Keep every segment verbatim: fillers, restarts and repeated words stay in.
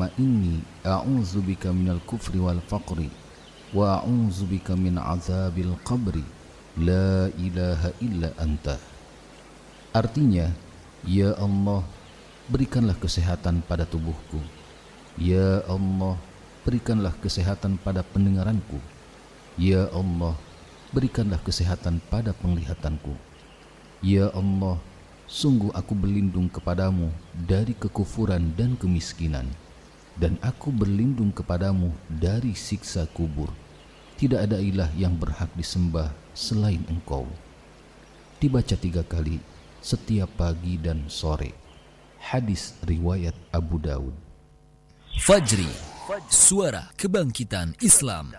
Allahumma inni a'udzubika minal kufri wal faqri wa a'udzubika min azabil qabri la ilaha illa anta. Artinya, ya Allah, berikanlah kesehatan pada tubuhku. Ya Allah, berikanlah kesehatan pada pendengaranku. Ya Allah, berikanlah kesehatan pada penglihatanku. Ya Allah, sungguh aku berlindung kepadamu dari kekufuran dan kemiskinan, dan aku berlindung kepadamu dari siksa kubur. Tidak ada ilah yang berhak disembah selain Engkau. Dibaca tiga kali setiap pagi dan sore. Hadis riwayat Abu Daud. Fajri, suara kebangkitan Islam.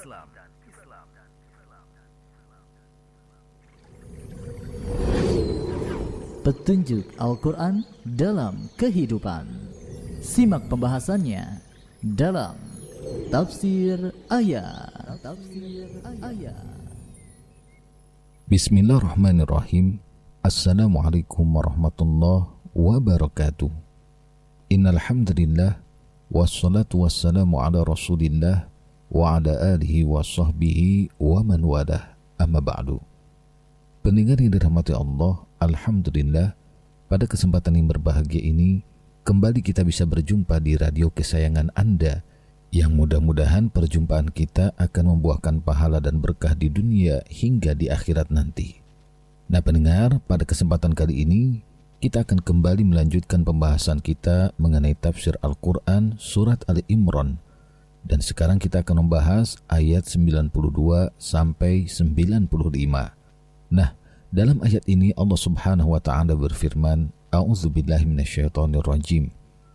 Petunjuk Al-Quran dalam kehidupan. Simak pembahasannya dalam Tafsir Ayat. Tafsir Ayat. Bismillahirrahmanirrahim. Assalamualaikum warahmatullahi wabarakatuh. Innal hamdalillah wassalatu wassalamu ala Rasulillah wa ala alihi wa sahbihi wa man walah. Amma ba'du. Pendengar yang dirahmati Allah, alhamdulillah, pada kesempatan yang berbahagia ini kembali kita bisa berjumpa di radio kesayangan Anda, yang mudah-mudahan perjumpaan kita akan membuahkan pahala dan berkah di dunia hingga di akhirat nanti. Nah pendengar, pada kesempatan kali ini kita akan kembali melanjutkan pembahasan kita mengenai tafsir Al-Quran surat Ali Imran, dan sekarang kita akan membahas ayat sembilan puluh dua sampai sembilan puluh lima. Nah, dalam ayat ini Allah Subhanahu wa taala berfirman, A'udzubillahi minasyaitonir rajim.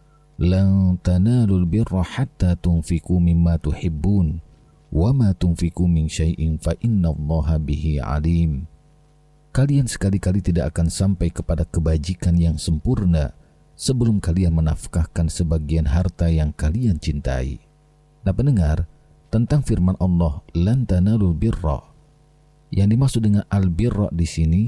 Lan tanalul birra hatta tunfiqu mimma tuhibbun wa ma tunfiqu min syai'in fa innallaha bihi alim. Kalian sekali-kali tidak akan sampai kepada kebajikan yang sempurna sebelum kalian menafkahkan sebagian harta yang kalian cintai. Nah pendengar, tentang firman Allah, Lan tanalul birra, yang dimaksud dengan al-birra di sini,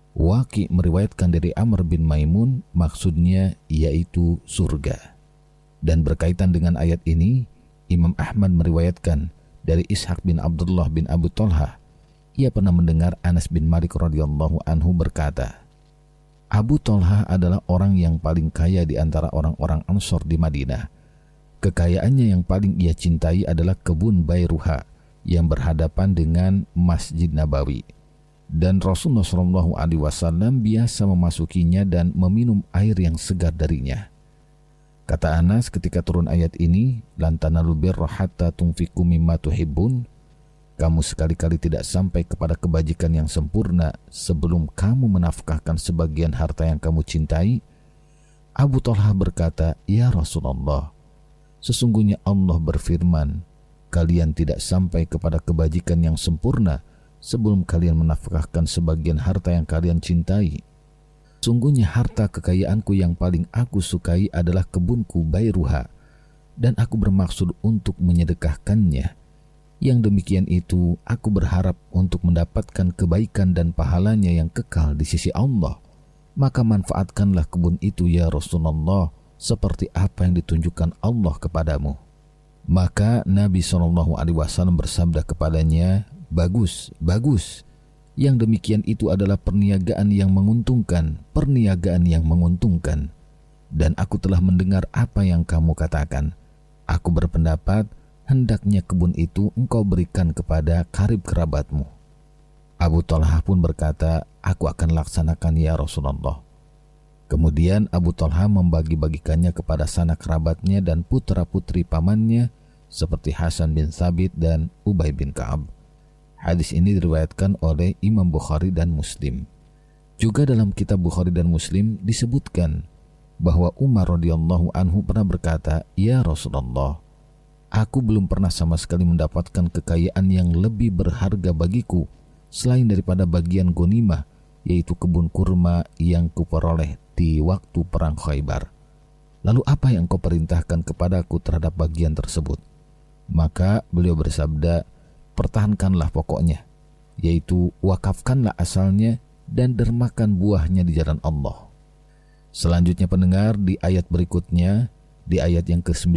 Waqi meriwayatkan dari Amr bin Maimun, maksudnya yaitu surga. Dan berkaitan dengan ayat ini, Imam Ahmad meriwayatkan dari Ishaq bin Abdullah bin Abu Talha, ia pernah mendengar Anas bin Malik radhiyallahu anhu berkata, Abu Talha adalah orang yang paling kaya di antara orang-orang Ansor di Madinah. Kekayaannya yang paling ia cintai adalah kebun Bayruha yang berhadapan dengan Masjid Nabawi, dan Rasulullah shallallahu alaihi wasallam biasa memasukinya dan meminum air yang segar darinya. Kata Anas ketika turun ayat ini, Lan tanalul birra hatta tunfiqu mimma tuhibbun, kamu sekali-kali tidak sampai kepada kebajikan yang sempurna sebelum kamu menafkahkan sebagian harta yang kamu cintai. Abu Talha berkata, Ya Rasulullah, sesungguhnya Allah berfirman, kalian tidak sampai kepada kebajikan yang sempurna sebelum kalian menafkahkan sebagian harta yang kalian cintai. Sungguhnya harta kekayaanku yang paling aku sukai adalah kebunku Bayruha, dan aku bermaksud untuk menyedekahkannya. Yang demikian itu aku berharap untuk mendapatkan kebaikan dan pahalanya yang kekal di sisi Allah. Maka manfaatkanlah kebun itu ya Rasulullah, seperti apa yang ditunjukkan Allah kepadamu. Maka Nabi shallallahu alaihi wasallam bersabda kepadanya, Bagus, bagus. Yang demikian itu adalah perniagaan yang menguntungkan, perniagaan yang menguntungkan. Dan aku telah mendengar apa yang kamu katakan. Aku berpendapat, hendaknya kebun itu engkau berikan kepada karib kerabatmu. Abu Talha pun berkata, aku akan laksanakan ya Rasulullah. Kemudian Abu Talha membagi-bagikannya kepada sanak kerabatnya dan putra-putri pamannya, seperti Hasan bin Thabit dan Ubay bin Ka'ab. Hadis ini diriwayatkan oleh Imam Bukhari dan Muslim. Juga dalam kitab Bukhari dan Muslim disebutkan bahwa Umar radhiyallahu anhu pernah berkata, Ya Rasulullah, aku belum pernah sama sekali mendapatkan kekayaan yang lebih berharga bagiku selain daripada bagian ghanimah, yaitu kebun kurma yang kuperoleh di waktu perang Khaybar. Lalu apa yang kau perintahkan kepadaku terhadap bagian tersebut? Maka beliau bersabda, pertahankanlah pokoknya, yaitu wakafkanlah asalnya dan dermakan buahnya di jalan Allah. Selanjutnya pendengar, di ayat berikutnya, di ayat yang ke